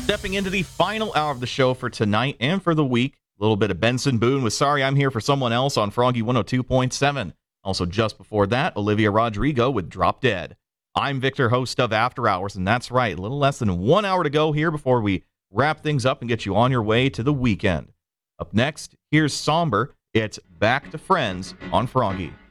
Stepping into the final hour of the show for tonight and for the week, a little bit of Benson Boone with Sorry I'm Here for Someone Else on Froggy 102.7. Also just before that, Olivia Rodrigo with Drop Dead. I'm Victor, host of After Hours, and that's right, a little less than 1 hour to go here before we wrap things up and get you on your way to the weekend. Up next, here's Somber. It's Back to Friends on Froggy.